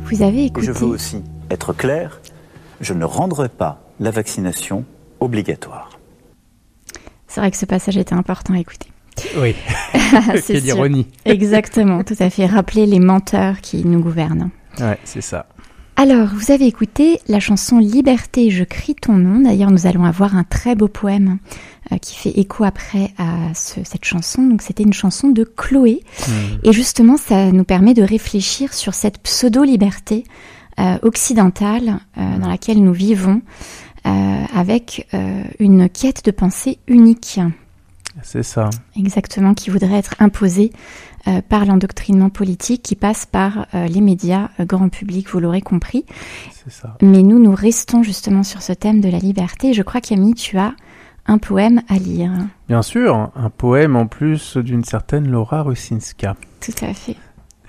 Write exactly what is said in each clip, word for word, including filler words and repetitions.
Vous avez écouté... Et je veux aussi être clair, je ne rendrai pas la vaccination obligatoire. C'est vrai que ce passage était important à écouter. Oui, quelle sûr. Ironie. Exactement, tout à fait. Rappeler les menteurs qui nous gouvernent. Ouais, c'est ça. Alors, vous avez écouté la chanson « Liberté, je crie ton nom ». D'ailleurs, nous allons avoir un très beau poème euh, qui fait écho après à ce, cette chanson. Donc, c'était une chanson de Chloé. Mmh. Et justement, ça nous permet de réfléchir sur cette pseudo-liberté euh, occidentale euh, dans laquelle nous vivons euh, avec euh, une quête de pensée unique. C'est ça. Exactement, qui voudrait être imposée euh, par l'endoctrinement politique qui passe par euh, les médias euh, grand public, vous l'aurez compris. C'est ça. Mais nous, nous restons justement sur ce thème de la liberté. Je crois, Camille, tu as un poème à lire. Bien sûr, un poème en plus d'une certaine Laura Rusinska. Tout à fait.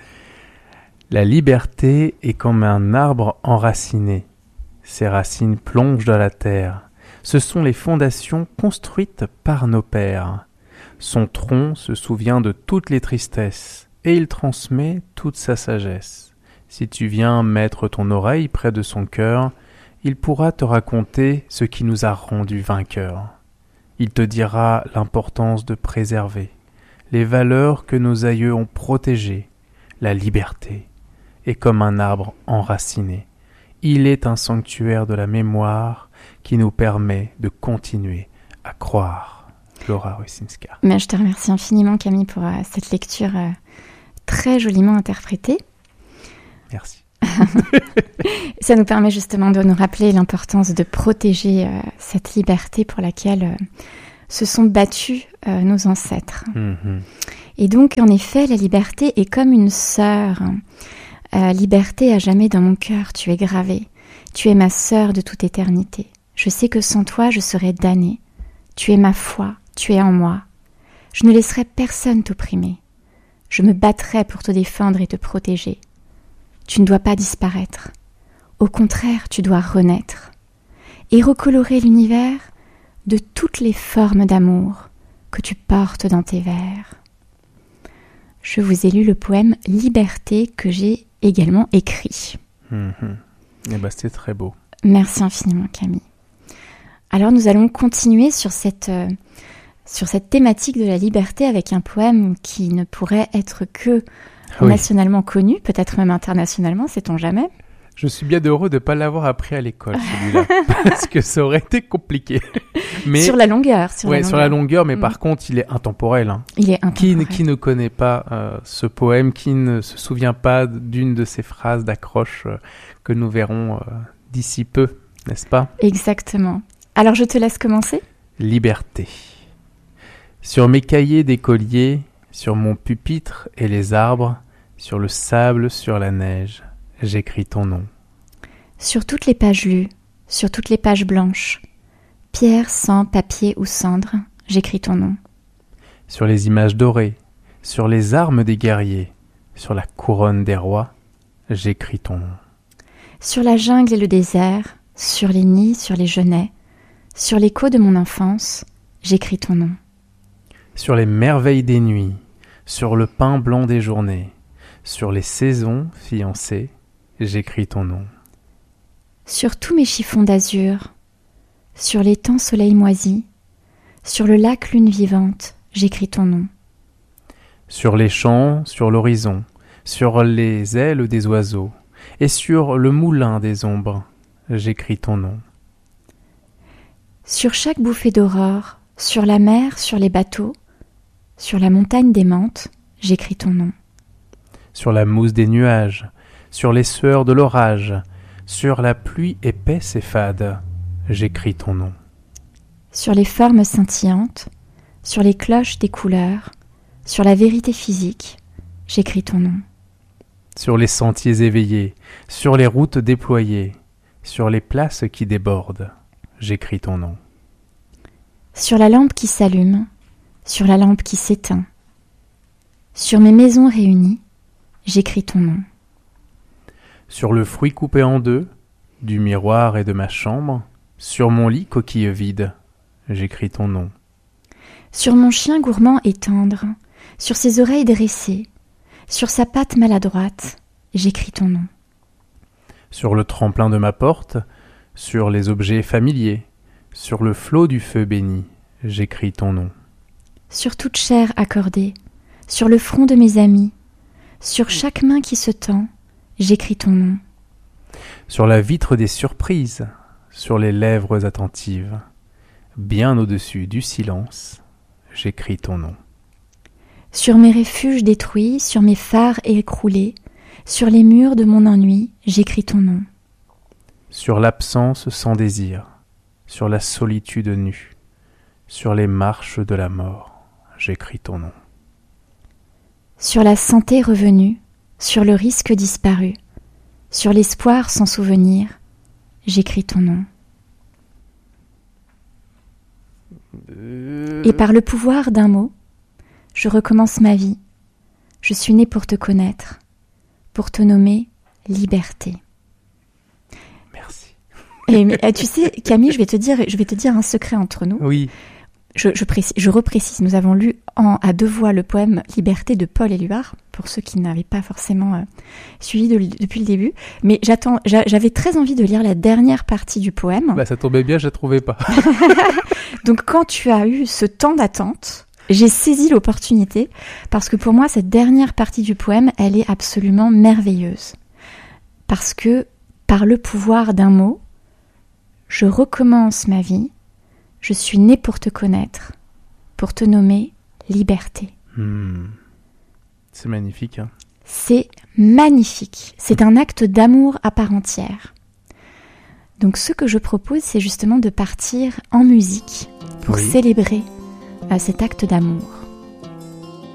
La liberté est comme un arbre enraciné. Ses racines plongent dans la terre. Ce sont les fondations construites par nos pères. Son tronc se souvient de toutes les tristesses, et il transmet toute sa sagesse. Si tu viens mettre ton oreille près de son cœur, il pourra te raconter ce qui nous a rendus vainqueurs. Il te dira l'importance de préserver les valeurs que nos aïeux ont protégées. La liberté est comme un arbre enraciné. Il est un sanctuaire de la mémoire qui nous permet de continuer à croire. Laura Rusinska. Mais je te remercie infiniment, Camille, pour euh, cette lecture euh, très joliment interprétée. Merci. Ça nous permet justement de nous rappeler l'importance de protéger euh, cette liberté pour laquelle euh, se sont battus euh, nos ancêtres. Mm-hmm. Et donc, en effet, la liberté est comme une sœur. Euh, liberté à jamais dans mon cœur, tu es gravée. Tu es ma sœur de toute éternité. Je sais que sans toi, je serais damnée. Tu es ma foi, tu es en moi. Je ne laisserai personne t'opprimer. Je me battrai pour te défendre et te protéger. Tu ne dois pas disparaître. Au contraire, tu dois renaître et recolorer l'univers de toutes les formes d'amour que tu portes dans tes vers. Je vous ai lu le poème « Liberté » que j'ai également écrit. Mmh. Eh ben, c'était très beau. Merci infiniment, Camille. Alors, nous allons continuer sur cette, euh, sur cette thématique de la liberté avec un poème qui ne pourrait être que oui. nationalement connu, peut-être même internationalement, sait-on jamais. Je suis bien heureux de ne pas l'avoir appris à l'école, celui-là, parce que ça aurait été compliqué. Mais, sur la longueur. Sur ouais, la longueur. sur la longueur, mais mmh. par contre, il est intemporel. Hein. Il est intemporel. Qui, qui ne connaît pas euh, ce poème, qui ne se souvient pas d'une de ces phrases d'accroche euh, que nous verrons euh, d'ici peu, n'est-ce pas ? Exactement. Alors, je te laisse commencer. Liberté. Sur mes cahiers d'écolier, sur mon pupitre et les arbres, sur le sable, sur la neige, j'écris ton nom. Sur toutes les pages lues, sur toutes les pages blanches, pierre, sang, papier ou cendre, j'écris ton nom. Sur les images dorées, sur les armes des guerriers, sur la couronne des rois, j'écris ton nom. Sur la jungle et le désert, sur les nids, sur les genêts, sur l'écho de mon enfance, j'écris ton nom. Sur les merveilles des nuits, sur le pain blanc des journées, sur les saisons fiancées, j'écris ton nom. Sur tous mes chiffons d'azur, sur l'étang soleil moisi, sur le lac lune vivante, j'écris ton nom. Sur les champs, sur l'horizon, sur les ailes des oiseaux, et sur le moulin des ombres, j'écris ton nom. Sur chaque bouffée d'aurore, sur la mer, sur les bateaux, sur la montagne des menthes, j'écris ton nom. Sur la mousse des nuages, sur les sueurs de l'orage, sur la pluie épaisse et fade, j'écris ton nom. Sur les formes scintillantes, sur les cloches des couleurs, sur la vérité physique, j'écris ton nom. Sur les sentiers éveillés, sur les routes déployées, sur les places qui débordent, j'écris ton nom. Sur la lampe qui s'allume, sur la lampe qui s'éteint, sur mes maisons réunies, j'écris ton nom. Sur le fruit coupé en deux, du miroir et de ma chambre, sur mon lit coquille vide, j'écris ton nom. Sur mon chien gourmand et tendre, sur ses oreilles dressées, sur sa patte maladroite, j'écris ton nom. Sur le tremplin de ma porte, sur les objets familiers, sur le flot du feu béni, j'écris ton nom. Sur toute chair accordée, sur le front de mes amis, sur chaque main qui se tend, j'écris ton nom. Sur la vitre des surprises, sur les lèvres attentives, bien au-dessus du silence, j'écris ton nom. Sur mes refuges détruits, sur mes phares écroulés, sur les murs de mon ennui, j'écris ton nom. Sur l'absence sans désir, sur la solitude nue, sur les marches de la mort, j'écris ton nom. Sur la santé revenue, sur le risque disparu, sur l'espoir sans souvenir, j'écris ton nom. Euh... Et par le pouvoir d'un mot, je recommence ma vie. Je suis née pour te connaître, pour te nommer liberté. Merci. Et tu sais, Camille, je vais te dire, je vais te dire un secret entre nous. Oui. Je, je, précise, je reprécise, nous avons lu en, à deux voix le poème Liberté de Paul Éluard, pour ceux qui n'avaient pas forcément euh, suivi de, depuis le début. Mais j'attends, j'a, j'avais très envie de lire la dernière partie du poème. Bah, ça tombait bien, je la trouvais pas. Donc quand tu as eu ce temps d'attente, j'ai saisi l'opportunité, parce que pour moi, cette dernière partie du poème, elle est absolument merveilleuse. Parce que, par le pouvoir d'un mot, je recommence ma vie. Je suis née pour te connaître, pour te nommer liberté. Mmh. C'est magnifique. Hein. C'est magnifique. C'est un acte d'amour à part entière. Donc ce que je propose, c'est justement de partir en musique pour oui. célébrer euh, cet acte d'amour.